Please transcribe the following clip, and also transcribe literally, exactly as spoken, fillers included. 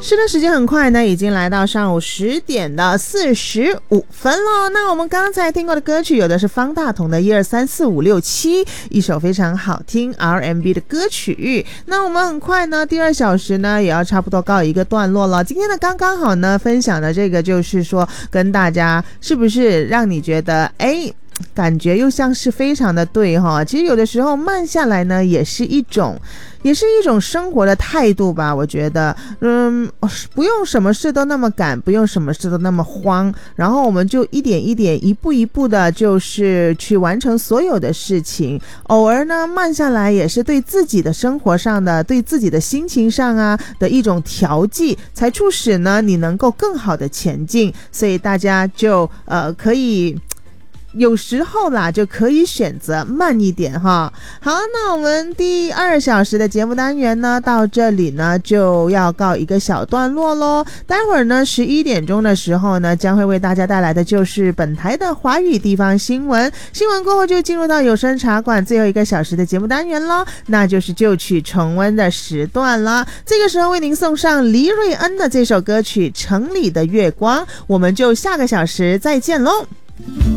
是的，时间很快呢，已经来到上午十点的四十五分了。那我们刚才听过的歌曲，有的是方大同的一二三四五六七，一首非常好听 R and B 的歌曲。那我们很快呢，第二小时呢也要差不多告一个段落了。今天的刚刚好呢，分享的这个就是说，跟大家是不是让你觉得哎？感觉又像是非常的对哈，其实有的时候慢下来呢，也是一种，也是一种生活的态度吧。我觉得，嗯，不用什么事都那么赶，不用什么事都那么慌，然后我们就一点一点、一步一步的，就是去完成所有的事情。偶尔呢，慢下来也是对自己的生活上的、对自己的心情上啊的一种调剂，才促使呢你能够更好的前进。所以大家就呃可以。有时候啦就可以选择慢一点哈。好，那我们第二小时的节目单元呢到这里呢就要告一个小段落咯。待会儿呢十一点钟的时候呢将会为大家带来的就是本台的华语地方新闻，新闻过后就进入到有声茶馆最后一个小时的节目单元咯，那就是旧曲重温的时段了。这个时候为您送上黎瑞恩的这首歌曲《城里的月光》，我们就下个小时再见咯。